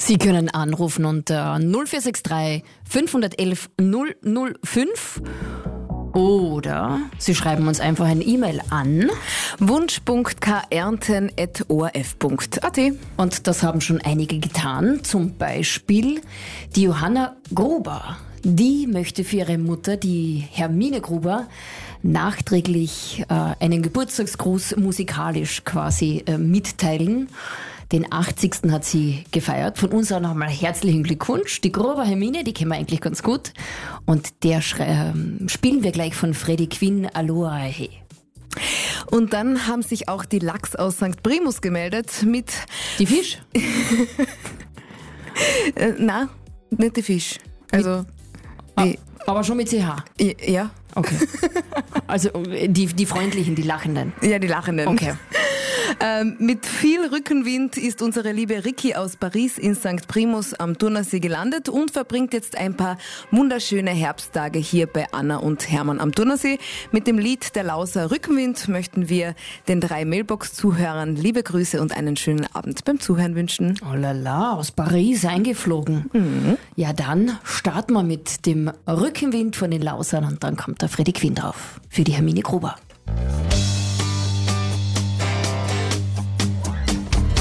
Sie können anrufen unter 0463 511 005 oder Sie schreiben uns einfach eine E-Mail an wunsch.kärnten@orf.at. und das haben schon einige getan. Zum Beispiel die Johanna Gruber. Die möchte für ihre Mutter, die Hermine Gruber, nachträglich einen Geburtstagsgruß musikalisch quasi mitteilen. Den 80. hat sie gefeiert. Von uns auch nochmal herzlichen Glückwunsch. Die Gruber Hermine, die kennen wir eigentlich ganz gut. Und der spielen wir gleich von Freddie Quinn, Aloha He. Und dann haben sich auch die Lachs aus St. Primus gemeldet mit... Die Fisch? Nein, nicht die Fisch. Also... Aber schon mit CH? Ja. Okay. Also die Freundlichen, die Lachenden. Ja, die Lachenden. Okay. Mit viel Rückenwind ist unsere liebe Ricky aus Paris in St. Primus am Thunersee gelandet und verbringt jetzt ein paar wunderschöne Herbsttage hier bei Anna und Hermann am Thunersee. Mit dem Lied Der Lauser Rückenwind möchten wir den 3 Mailbox-Zuhörern liebe Grüße und einen schönen Abend beim Zuhören wünschen. Oh la la, aus Paris eingeflogen. Mhm. Ja, dann starten wir mit dem Rückenwind von den Lausern und dann kommt der Freddie Quinn drauf für die Hermine Gruber.